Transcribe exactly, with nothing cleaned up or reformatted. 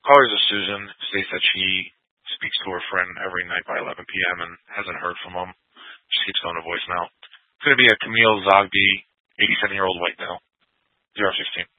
Callers of Susan states that she speaks to her friend every night by eleven p.m. and hasn't heard from him. She keeps going to voicemail. It's going to be a Camille Zogby, eighty-seven-year-old white male. zero sixteen.